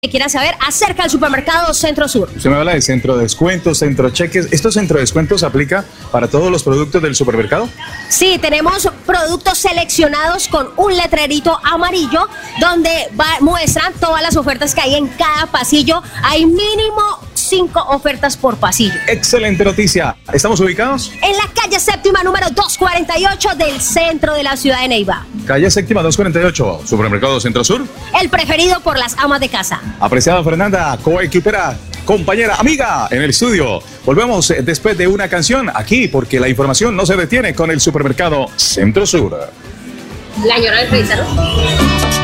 que quieran saber acerca del supermercado Centro Sur. Usted me habla de centro de descuentos, centro cheques. ¿Estos centro de descuentos aplica para todos los productos del supermercado? Sí, tenemos productos seleccionados con un letrerito amarillo donde muestran todas las ofertas que hay en cada pasillo. Hay mínimo 5 ofertas por pasillo. Excelente noticia. ¿Estamos ubicados? En la calle séptima número 248 del centro de la ciudad de Neiva. Calle séptima 248, supermercado Centro Sur. El preferido por las amas de casa. Apreciada Fernanda, coequipera, compañera, amiga en el estudio. Volvemos después de una canción aquí porque la información no se detiene con el supermercado Centro Sur. La señora del